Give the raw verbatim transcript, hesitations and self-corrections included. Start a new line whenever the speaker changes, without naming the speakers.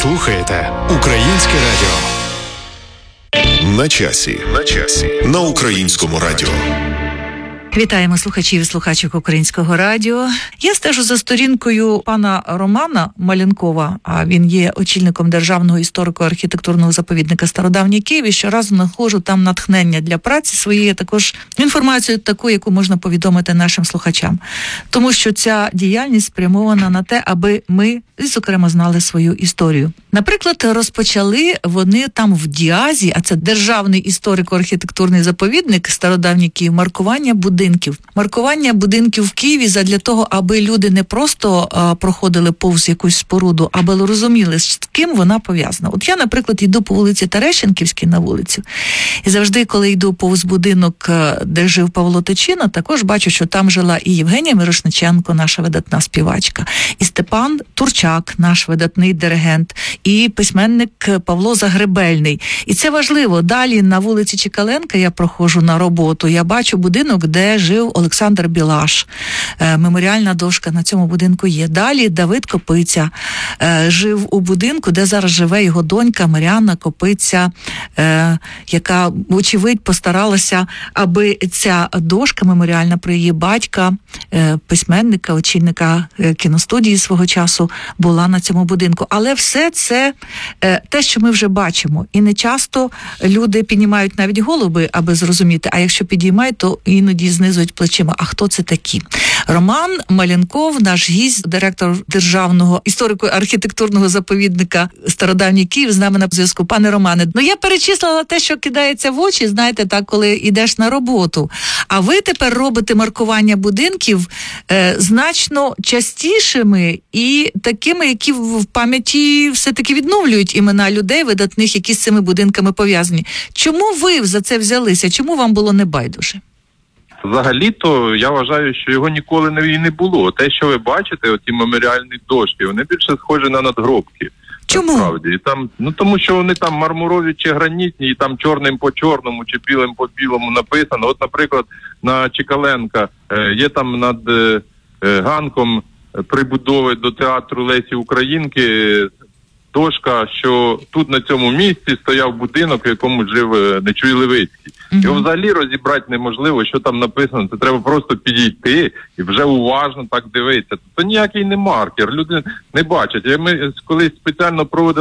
слухаєте Українське радіо.
На часі. На часі. На Українському радіо.
Вітаємо слухачів і слухачок Українського радіо. Я стежу за сторінкою пана Романа Малянкова, а він є очільником Державного історико-архітектурного заповідника «Стародавній Київ», і щоразу знаходжу там натхнення для праці своєї, також інформацію таку, яку можна повідомити нашим слухачам. Тому що ця діяльність спрямована на те, аби ми, зокрема, знали свою історію. Наприклад, розпочали вони там в Діазі, а це Державний історико-архітектурний заповідник «Стародавній Київ», маркування будинків. Маркування будинків в Києві задля того, аби люди не просто а, проходили повз якусь споруду, аби розуміли, з ким вона пов'язана. От я, наприклад, йду по вулиці Терещенківській на вулицю, і завжди, коли йду повз будинок, де жив Павло Тичина, також бачу, що там жила і Євгенія Мирошниченко, наша видатна співачка, і Степан Турчак, наш видатний диригент, і письменник Павло Загребельний. І це важливо. Далі на вулиці Чекаленка я проходжу на роботу, я бачу будинок, де жив Олександр Білаш. Е, меморіальна дошка на цьому будинку є. Далі Давид Копиця е, жив у будинку, де зараз живе його донька Мар'яна Копиця, е, яка, вочевидь, постаралася, аби ця дошка меморіальна про її батька, е, письменника, очільника е, кіностудії свого часу, була на цьому будинку. Але все це е, те, що ми вже бачимо. І не часто люди піднімають навіть голови, аби зрозуміти, а якщо підіймають, то іноді знизують плечима. А хто це такі? Роман Малянков, наш гість, директор Державного історико-архітектурного заповідника «Стародавній Київ», з нами на зв'язку. Пане Романе, ну я перечислила те, що кидається в очі, знаєте, так, коли йдеш на роботу. А ви тепер робите маркування будинків е, значно частішими і такими, які в пам'яті все-таки відновлюють імена людей видатних, які з цими будинками пов'язані. Чому ви за це взялися? Чому вам було не байдуже?
Взагалі-то я вважаю, що його ніколи не, і не було. Те, що ви бачите, оті меморіальні дошки, вони більше схожі на надгробки.
Чому?
Насправді. І там, ну тому що вони там мармурові чи гранітні, і там чорним по чорному чи білим по білому написано. От, наприклад, на Чекаленка е, є там над е, ганком прибудови до театру Лесі Українки дошка, що тут на цьому місці стояв будинок, в якому жив Нечуй Левицький. Mm-hmm. Його взагалі розібрати неможливо, що там написано. Це треба просто підійти і вже уважно так дивитися. Це ніякий не маркер. Люди не бачать. Ми колись спеціально проводили